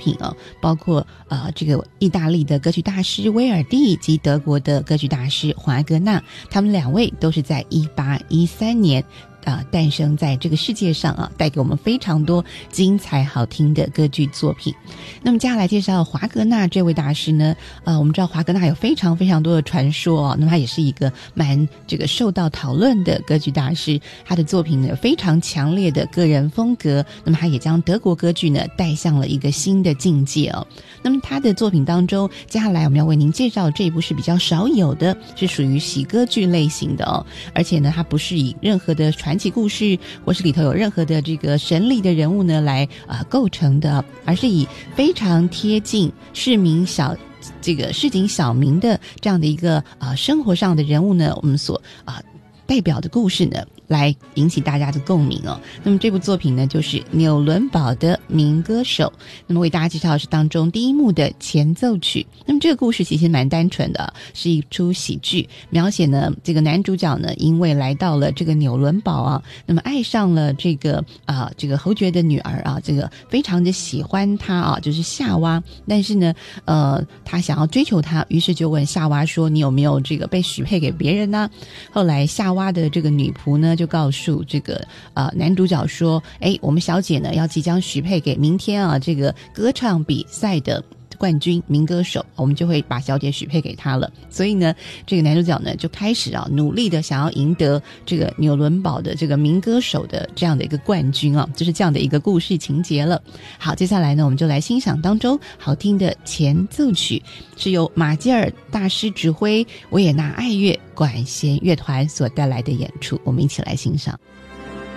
品啊，包括这个意大利的歌剧大师威尔第及德国的歌剧大师华格纳，他们两位都是在1813年诞生在这个世界上啊，带给我们非常多精彩好听的歌剧作品。那么接下来介绍华格纳这位大师呢，我们知道华格纳有非常非常多的传说那么他也是一个蛮这个受到讨论的歌剧大师，他的作品呢非常强烈的个人风格，那么他也将德国歌剧呢带向了一个新的境界那么他的作品当中，接下来我们要为您介绍的这一部是比较少有的，是属于喜歌剧类型的而且呢它不是以任何的传奇故事或是里头有任何的这个神力的人物呢来构成的，而是以非常贴近市井小民的这样的一个生活上的人物呢，我们所代表的故事呢来引起大家的共鸣那么这部作品呢就是纽伦堡的民歌手，那么为大家介绍的是当中第一幕的前奏曲。那么这个故事其实蛮单纯的，是一出喜剧，描写呢这个男主角呢因为来到了这个纽伦堡那么爱上了这个侯爵的女儿这个非常的喜欢她就是夏娃，但是呢他想要追求她，于是就问夏娃说你有没有这个被许配给别人呢？后来夏娃的这个女仆呢就告诉这个男主角说我们小姐呢要即将许配给明天这个歌唱比赛的冠军民歌手，我们就会把小姐许配给他了。所以呢这个男主角呢就开始努力的想要赢得这个纽伦堡的这个民歌手的这样的一个冠军就是这样的一个故事情节了。好，接下来呢我们就来欣赏当中好听的前奏曲，是由马基尔大师指挥维也纳爱乐管弦乐团所带来的演出，我们一起来欣赏。